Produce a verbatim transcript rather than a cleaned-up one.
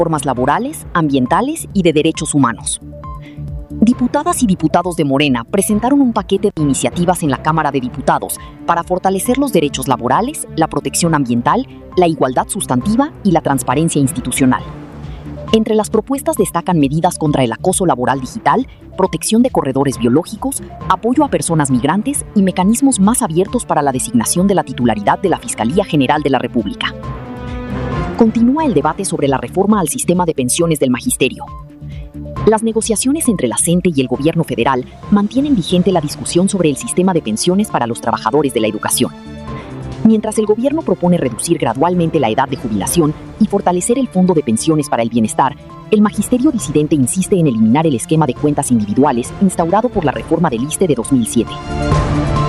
reformas laborales, ambientales y de derechos humanos. Diputadas y diputados de Morena presentaron un paquete de iniciativas en la Cámara de Diputados para fortalecer los derechos laborales, la protección ambiental, la igualdad sustantiva y la transparencia institucional. Entre las propuestas destacan medidas contra el acoso laboral digital, protección de corredores biológicos, apoyo a personas migrantes y mecanismos más abiertos para la designación de la titularidad de la Fiscalía General de la República. Continúa el debate sobre la reforma al sistema de pensiones del magisterio. Las negociaciones entre la CENTE y el gobierno federal mantienen vigente la discusión sobre el sistema de pensiones para los trabajadores de la educación. Mientras el gobierno propone reducir gradualmente la edad de jubilación y fortalecer el Fondo de Pensiones para el Bienestar, el magisterio disidente insiste en eliminar el esquema de cuentas individuales instaurado por la reforma del ISSSTE de dos mil siete.